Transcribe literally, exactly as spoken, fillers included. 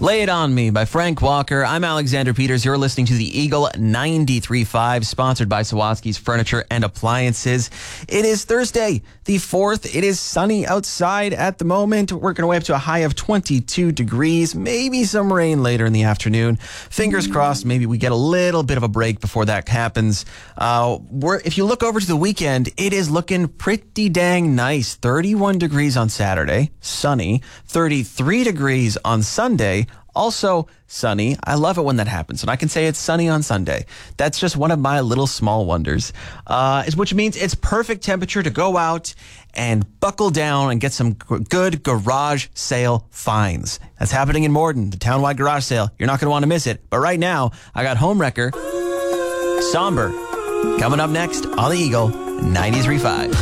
Lay It On Me by Frank Walker. I'm Alexander Peters. You're listening to the Eagle ninety-three point five, sponsored by Sawatsky's Furniture and Appliances. It is Thursday, the fourth. It is sunny outside at the moment. We're going to way up to a high of twenty-two degrees, maybe some rain later in the afternoon. Fingers crossed, maybe we get a little bit of a break before that happens. Uh, we're, if you look over to the weekend, it is looking pretty dang nice. thirty-one degrees on Saturday, sunny. thirty-three degrees on Sunday, also sunny. I love it when that happens. And I can say it's sunny on Sunday. That's just one of my little small wonders. Uh, which means it's perfect temperature to go out and buckle down and get some g- good garage sale finds. That's happening in Morden, the townwide garage sale. You're not going to want to miss it. But right now, I got Homewrecker, Somber, coming up next on the Eagle ninety-three point five.